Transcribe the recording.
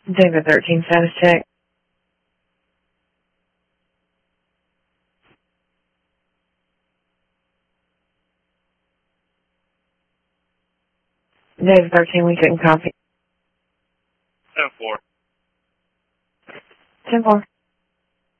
David 13 status check. David 13, we couldn't copy. 10-4. 10-4.